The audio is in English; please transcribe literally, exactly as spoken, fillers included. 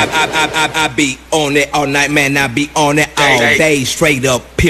I, I, I, I be on it all night, man. I be on it all day, straight up. Pimp